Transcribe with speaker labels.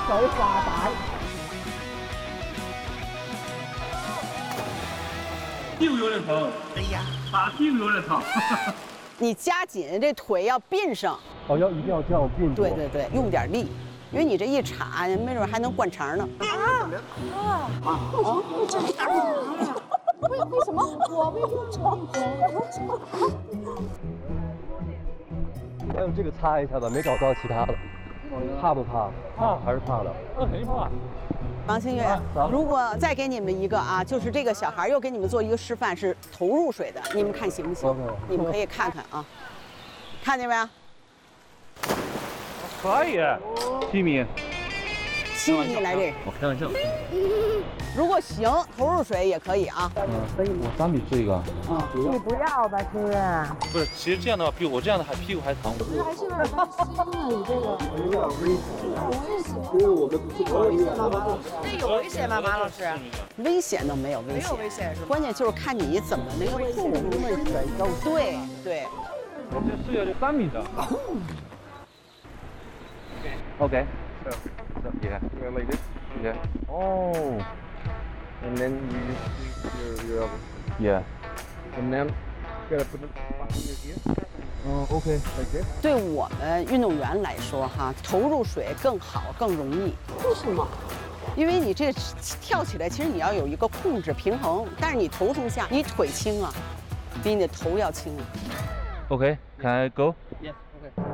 Speaker 1: 手滑板。
Speaker 2: 屁股有点疼。哎呀，打屁股有点疼。
Speaker 3: 你加紧，这腿要并上。
Speaker 4: 哦，一定要这样并住。
Speaker 3: 对对对，用点力，因为你这一插，没准还能灌肠呢。
Speaker 1: 为什么我被用成？
Speaker 4: 还有这个擦一下吧，没找到其他的。怕不怕？怕还是怕的？
Speaker 2: 肯定怕。
Speaker 3: 王清月，如果再给你们一个啊，就是这个小孩又给你们做一个示范，是头入水的，你们看行不行？你们可以看看啊，看见没有？
Speaker 2: 可以，7米。
Speaker 3: 7米来这。
Speaker 2: 我开玩笑。
Speaker 3: 如果行，头入水也可以啊。
Speaker 4: 我3米是一个。
Speaker 1: 你不要吧，亲人。
Speaker 2: 不是，其实这样的话，比我这样的屁股还疼。
Speaker 1: 不是，还是有点担心啊，你这个。
Speaker 4: 因为我们不是专业的。
Speaker 5: 这有危险吗，马老师？
Speaker 3: 危险都没有危险，
Speaker 5: 没有危险是吧？
Speaker 3: 关键就是看你怎么能够控制水高。对对。
Speaker 2: 我们试一下这3米的。
Speaker 4: OK.
Speaker 2: So, yeah.
Speaker 4: Like this.
Speaker 2: Yeah.
Speaker 4: Oh.
Speaker 6: And then you just your elbow.
Speaker 2: Yeah.
Speaker 6: And then you gotta put the back in your gear.
Speaker 4: OK.
Speaker 6: Like this.
Speaker 3: 对我们运动员来说，哈，投入水更好，更容易。
Speaker 1: 为什么？
Speaker 3: 因为你这跳起来，其实你要有一个控制平衡，但是你头从下，你腿轻啊，比你的头要轻啊。
Speaker 2: Okay. Can I go?
Speaker 6: Yes. Okay.